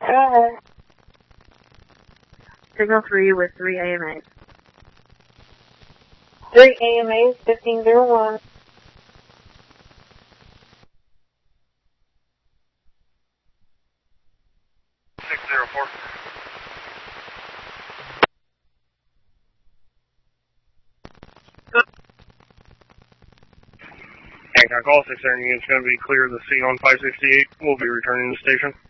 Go ahead. Signal 3 with 3 AMAs. 3 AMAs, 1501. 604. Hancock, all 6 units going to be clear of the scene on 568. We'll be returning to the station.